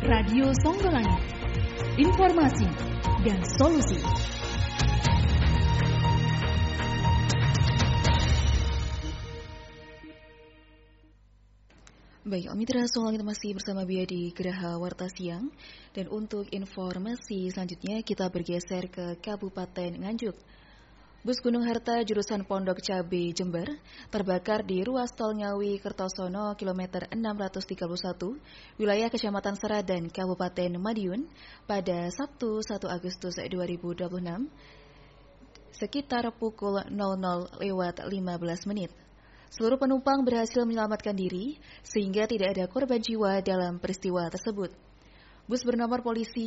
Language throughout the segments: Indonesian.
Radio Songgolangit, informasi dan solusi. Baik, Mitra Songgolangit masih bersama Bia di Geraha Warta Siang. Dan untuk informasi selanjutnya kita bergeser ke Kabupaten Nganjuk. Bus Gunung Harta jurusan Pondok Cabe Jember terbakar di ruas tol Ngawi Kertosono kilometer 631 wilayah Kecamatan Seradan Kabupaten Madiun pada Sabtu 1 Agustus 2026 sekitar pukul 00:15. Seluruh penumpang berhasil menyelamatkan diri sehingga tidak ada korban jiwa dalam peristiwa tersebut. Bus bernomor polisi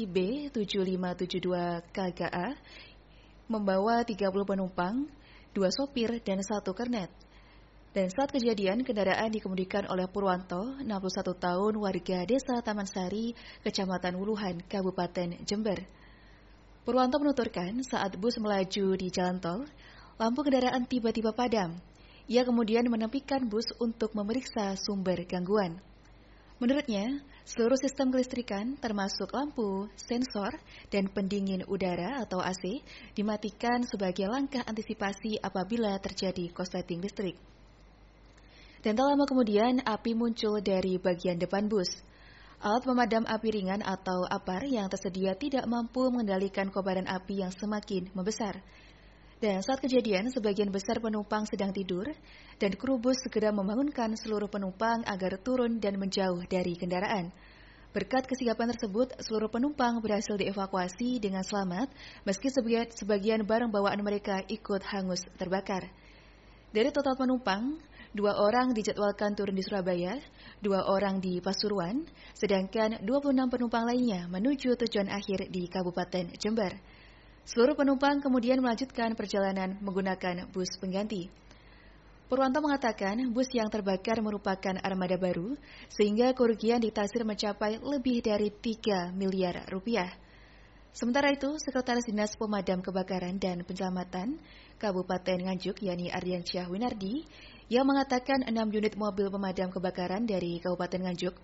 B7572 KGA membawa 30 penumpang, 2 sopir, dan 1 kernet. Dan saat kejadian, kendaraan dikemudikan oleh Purwanto, 61 tahun, warga desa Taman Sari, Kecamatan Wuluhan, Kabupaten Jember. Purwanto menuturkan saat bus melaju di jalan tol, lampu kendaraan tiba-tiba padam. Ia kemudian menepikan bus untuk memeriksa sumber gangguan. Menurutnya, seluruh sistem kelistrikan termasuk lampu, sensor, dan pendingin udara atau AC dimatikan sebagai langkah antisipasi apabila terjadi korsleting listrik. Dan tak lama kemudian api muncul dari bagian depan bus. Alat pemadam api ringan atau APAR yang tersedia tidak mampu mengendalikan kobaran api yang semakin membesar. Dan saat kejadian, sebagian besar penumpang sedang tidur dan kru bus segera membangunkan seluruh penumpang agar turun dan menjauh dari kendaraan. Berkat kesigapan tersebut, seluruh penumpang berhasil dievakuasi dengan selamat meski sebagian barang bawaan mereka ikut hangus terbakar. Dari total penumpang, 2 orang dijadwalkan turun di Surabaya, 2 orang di Pasuruan, sedangkan 26 penumpang lainnya menuju tujuan akhir di Kabupaten Jember. Seluruh penumpang kemudian melanjutkan perjalanan menggunakan bus pengganti. Purwanto mengatakan bus yang terbakar merupakan armada baru sehingga kerugian ditaksir mencapai lebih dari 3 miliar rupiah. Sementara itu, Sekretaris Dinas Pemadam Kebakaran dan Penyelamatan Kabupaten Nganjuk, yakni Ardiansyah Winardi, yang mengatakan 6 unit mobil pemadam kebakaran dari Kabupaten Nganjuk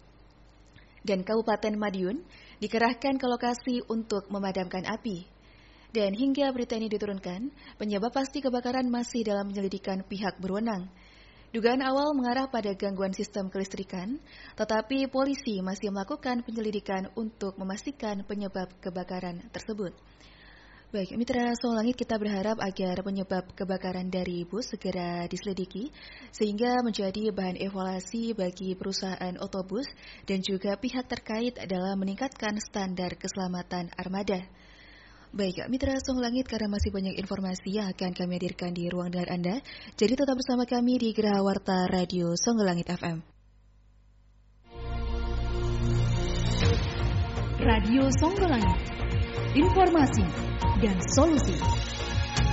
dan Kabupaten Madiun dikerahkan ke lokasi untuk memadamkan api. Dan hingga berita ini diturunkan, penyebab pasti kebakaran masih dalam penyelidikan pihak berwenang. Dugaan awal mengarah pada gangguan sistem kelistrikan, tetapi polisi masih melakukan penyelidikan untuk memastikan penyebab kebakaran tersebut. Baik, Mitra Songgolangit, kita berharap agar penyebab kebakaran dari bus segera diselidiki, sehingga menjadi bahan evaluasi bagi perusahaan otobus dan juga pihak terkait dalam meningkatkan standar keselamatan armada. Baik, Mitra Songgolangit, karena masih banyak informasi yang akan kami hadirkan di ruang dengar Anda, jadi tetap bersama kami di Geraha Warta Radio Songgolangit FM. Radio Songgolangit, informasi dan solusi.